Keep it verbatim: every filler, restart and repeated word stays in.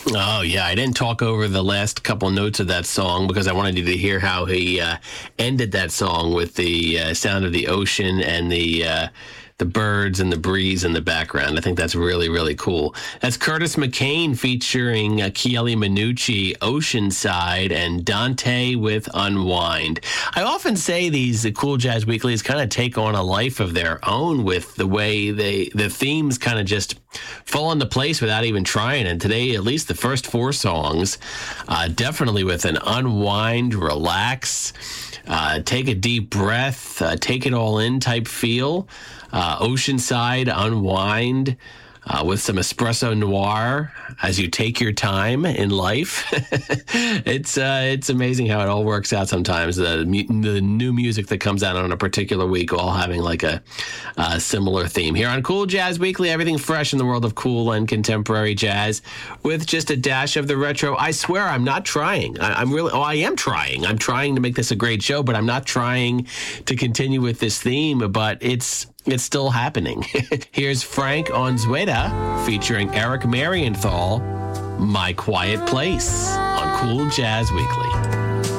Oh, yeah. I didn't talk over the last couple notes of that song because I wanted you to hear how he uh, ended that song with the uh, sound of the ocean and the uh, the birds and the breeze in the background. I think that's really, really cool. That's Curtis McCain featuring uh, Chieli Minucci, Oceanside, and Dante with Unwind. I often say these uh, Cool Jazz Weeklies kind of take on a life of their own with the way they the themes kind of just fall into place without even trying. And today, at least the first four songs, uh, definitely with an unwind, relax, uh, take a deep breath, uh, take it all in type feel. Uh, Oceanside, Unwind, uh, with some espresso noir as you take your time in life. it's uh, it's amazing how it all works out sometimes. The, the new music that comes out on a particular week all having like a, a similar theme. Here on Cool Jazz Weekly, everything fresh in the world of cool and contemporary jazz with just a dash of the retro. I swear I'm not trying. I, I'm really, oh, I am trying. I'm trying to make this a great show, but I'm not trying to continue with this theme, but it's It's still happening. Here's Frank Onzueta featuring Eric Marienthal, My Quiet Place on Cool Jazz Weekly.